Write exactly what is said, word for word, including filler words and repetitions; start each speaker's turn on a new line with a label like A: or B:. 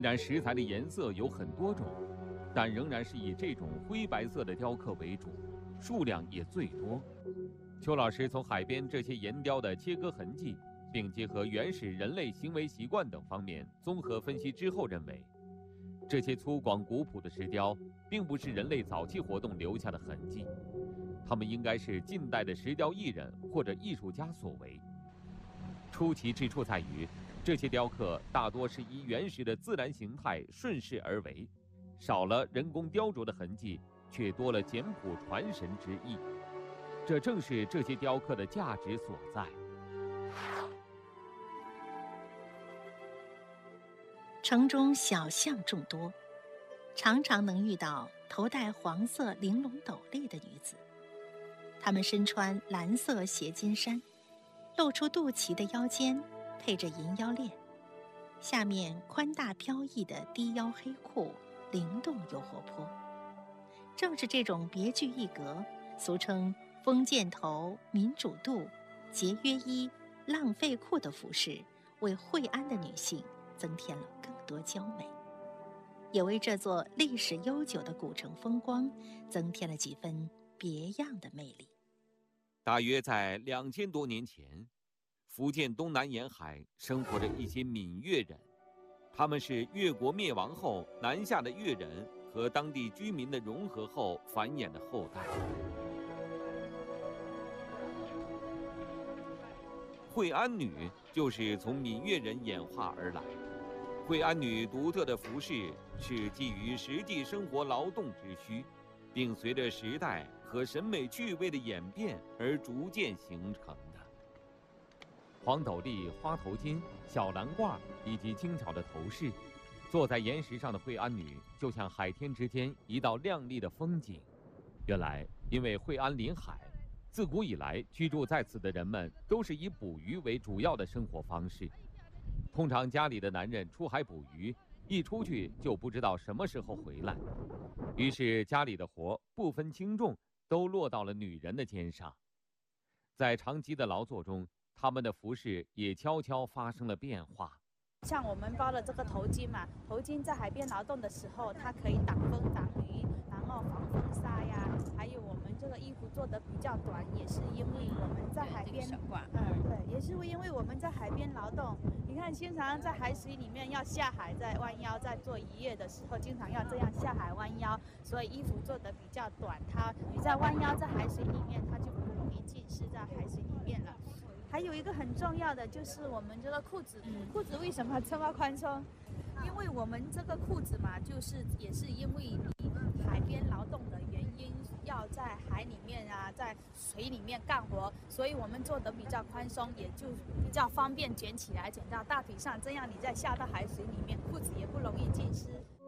A: 然石材的颜色有很多种，但仍然是以这种灰白色的雕刻为主，数量也最多。邱老师从海边这些岩雕的切割痕迹，并结合原始人类行为习惯等方面综合分析之后，认为这些粗犷古朴的石雕并不是人类早期活动留下的痕迹，它们应该是近代的石雕艺人或者艺术家所为。出奇之处在于，这些雕刻大多是依原始的自然形态顺势而为，少了人工雕琢的痕迹，却多了简朴传神之意。这正是这些雕刻的价值所在。
B: 城中小巷众多，常常能遇到头戴黄色玲珑斗笠的女子，她们身穿蓝色斜襟衫，露出肚脐的腰间配着银腰链，下面宽大飘逸的低腰黑裤灵动又活泼。正是这种别具一格，俗称封建头、民主度、节约衣、浪费裤的服饰，为惠安的女性增添了更多娇美，也为这座历史悠久的古城风光增添了几分别样的魅力。
A: 大约在两千多年前，福建东南沿海生活着一些闽越人，他们是越国灭亡后南下的越人和当地居民的融合后繁衍的后代。惠安女就是从闽越人演化而来。惠安女独特的服饰是基于实际生活劳动之需，并随着时代和审美趣味的演变而逐渐形成的。黄斗笠、花头巾、小蓝褂以及精巧的头饰，坐在岩石上的惠安女就像海天之间一道亮丽的风景。原来，因为惠安临海，自古以来居住在此的人们都是以捕鱼为主要的生活方式。通常家里的男人出海捕鱼，一出去就不知道什么时候回来，于是家里的活不分轻重都落到了女人的肩上。在长期的劳作中，他们的服饰也悄悄发生了变化。
C: 像我们包的这个头巾嘛，头巾在海边劳动的时候，它可以挡风挡雨，然后防风沙呀。还有我们这个衣服做的比较短，也是因为我们在海边，嗯，对，也是因为我们在海边劳动。你看，经常在海水里面要下海，在弯腰，在做渔业的时候，经常要这样下海弯腰，所以衣服做的比较短。它你在弯腰在海水里面，它就不容易浸湿在海水里面了。还有一个很重要的就是我们这个裤子，裤子为什么这么宽松？因为我们这个裤子嘛，就是也是因为你海边劳动的原因，要在海里面啊，在水里面干活，所以我们做的比较宽松，也就比较方便卷起来，卷到大腿上，这样你再下到海水里面，裤子也不容易浸湿。